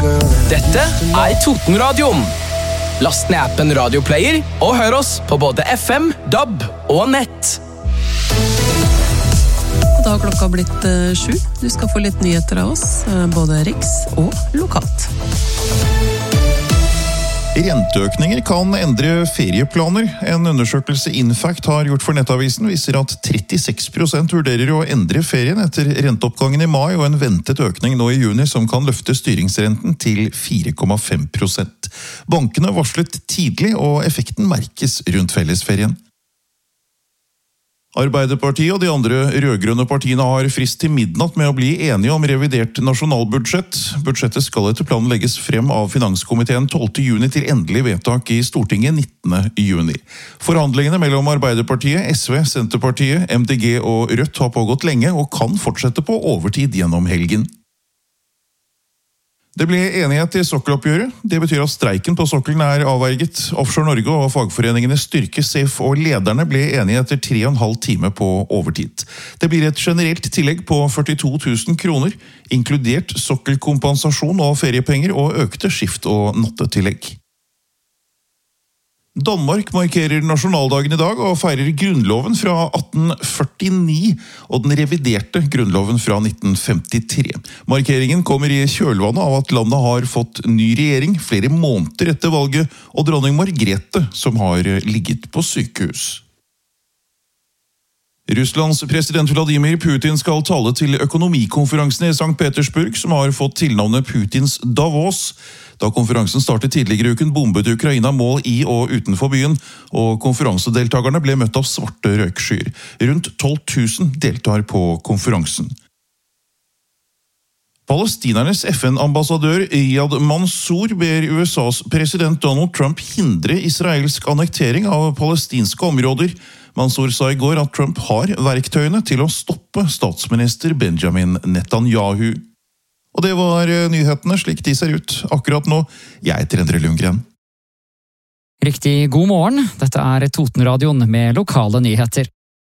Dette Totenradioen. Last ned appen Radioplayer og hør oss på både FM, DAB og nett. Da har klokka blitt 7. Du skal få litt nyheter av oss, både riks og lokalt. Renteøkninger kan endre ferieplaner. En undersøkelse Infact har gjort for Nettavisen viser at 36% vurderer å endre ferien etter renteoppgangen i mai og en ventet økning nå i juni som kan løfte styringsrenten til 4,5%. Bankene varslet tidlig og effekten merkes rundt fellesferien. Arbeiderpartiet og de andre rødgrønne partiene har frist til midnatt med å bli enige om revidert nasjonalbudsjett. Budsjettet skal etter planen legges frem av Finanskomiteen 12. juni til endelig vedtak i Stortinget 19. juni. Forhandlingene mellom Arbeiderpartiet, SV, Senterpartiet, MDG og Rødt har pågått lenge og kan fortsette på overtid gjennom helgen. Det ble enighet i sokkeloppgjøret. Det betyr at streiken på sokkelen er avverget. Offshore Norge og fagforeningene Styrke, Safe og lederne ble enige etter 3,5 timer på overtid. Det blir et generelt tillegg på 42 000 kroner, inkludert sokkelkompensasjon og feriepenger og økte skift- og nattetillegg. Danmark markerer nasjonaldagen i dag og feirer grunnloven fra 1849 og den reviderte grunnloven fra 1953. Markeringen kommer i kjølvannet av at landet har fått ny regjering flere måneder etter valget, og dronning Margrethe som har ligget på sykehus. Russlands president Vladimir Putin skal tale til økonomikonferansen i St. Petersburg, som har fått tilnavnet Putins Davos. Da konferansen startet tidligere i uken, bombet Ukraina mål i og utenfor byen, og konferansedeltakerne ble møtt av svarte røykskyer. Rundt 12 000 deltar på konferansen. Palestinernes FN-ambassadør Riyad Mansour ber USAs president Donald Trump hindre israelsk annektering av palestinske områder. Mansour sa i går at Trump har verktøyene til å stoppe statsminister Benjamin Netanyahu. Og det var nyhetene slik de ser ut akkurat nå. Jeg heter Endre Lundgren. Riktig god morgen, dette Totenradioen med lokale nyheter.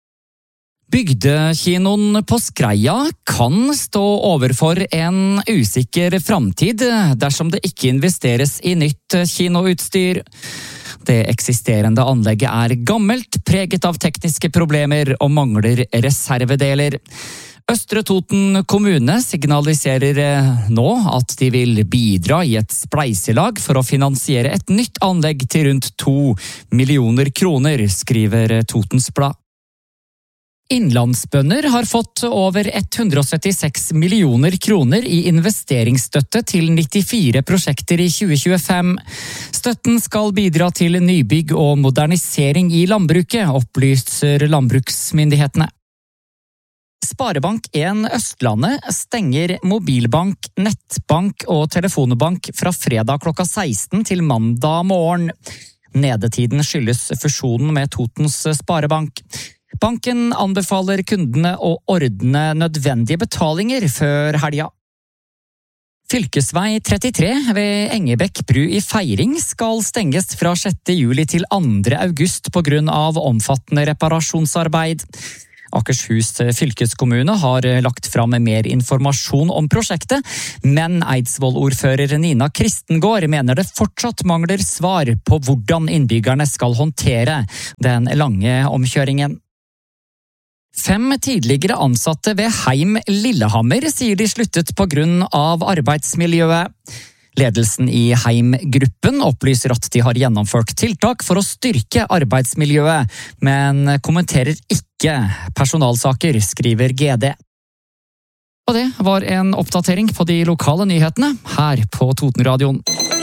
Bygdekinoen på Skreia kan stå overfor en usikker framtid dersom det ikke investeres i nytt kinoutstyr. Det eksisterende anlegget gammelt, preget av tekniske problemer og mangler reservedeler. Østre Toten kommune signaliserer nå at de vil bidra i et spleiselag for å finansiere et nytt anlegg til rundt 2 millioner kroner, skriver Totens Blad. Innlandsbønder har fått over 176 millioner kroner i investeringsstøtte til 94 prosjekter i 2025. Støtten skal bidra til nybygg og modernisering i landbruket, opplyser landbruksmyndighetene. Sparebank1 Østlandet stenger mobilbank, nettbank og telefonbank fra fredag klokka 16 til mandag morgen. Nedetiden skyldes fusjonen med Totens Sparebank. Banken anbefaler kundene å ordne nødvendige betalinger før helga. Fylkesvei 33 ved Engebekk bru i Feiring skal stenges fra 6. juli til 2. august på grunn av omfattende reparasjonsarbeid. Akershus fylkeskommune har lagt fram mer informasjon om prosjektet, men Eidsvoll-ordfører Nina Kristengård mener det fortsatt mangler svar på hvordan innbyggerne skal håndtere den lange omkjøringen. 5 tidligere ansatte ved Heim Lillehammer sier de sluttet på grunn av arbeidsmiljøet. Ledelsen i Heim-gruppen opplyser at de har gjennomført tiltak for å styrke arbeidsmiljøet, men kommenterer ikke personalsaker, skriver GD. Og det var en oppdatering på de lokale nyhetene her på Totenradioen.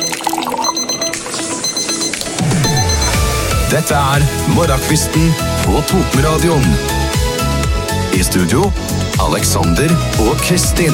Dette Morgenkvisten på Totenradioen. I studio, Alexander og Kristin.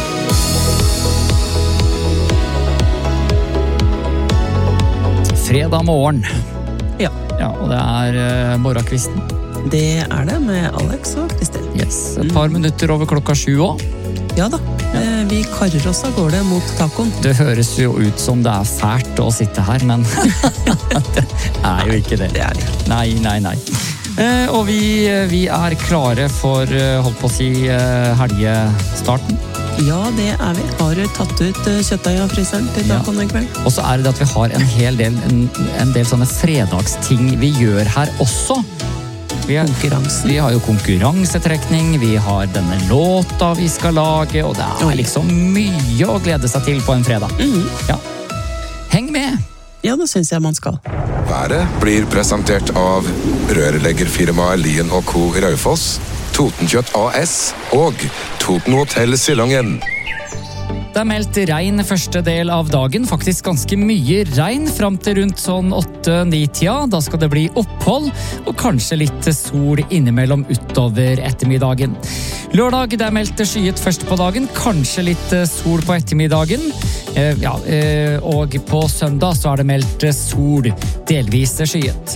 Fredag morgen. Ja. Og det morgenkvisten. Det det med Alex og Kristin. Yes, et par minutter over klokka 7 også. Ja da, vi karrer oss av gårde mot tacoen. Det høres jo ut som det fælt å sitte her, men det jo ikke det. Det det. Nei. Og vi klare for, holdt på å si, helgestarten. Ja, det vi. Har du tatt ut kjøttdeig av fryseren til dagen i kveld? Og så det at vi har en del sånne fredagsting vi gjør her også. Vi har jo konkurransetrekning, vi har denne låta vi skal lage, og det liksom mye å glede seg til på en fredag. Ja. Heng med! Ja, det synes jeg man skal. Været blir presentert av rørleggerfirmaet Lien & Co. Raufoss, Totenkjøtt AS og Toten Hotel Sillangen. Det meldt regn første del av dagen, faktisk ganske mye regn frem til rundt sånn 8-9-tida. Da skal det bli opphold, og kanskje litt sol innimellom utover ettermiddagen. Lørdag det meldt skyet først på dagen, kanskje litt sol på ettermiddagen. Og på søndag så det meldt sol, delvis skyet.